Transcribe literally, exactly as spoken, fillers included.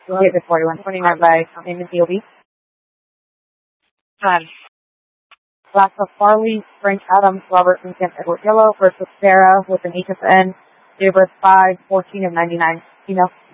David forty-one twenty-nine by Naaman D O B. Um, Class of Farley, Frank Adams, Robert Vincent, Edward Yellow versus Sarah with an H S N. Date of birth five fourteen of ninety-nine. Female.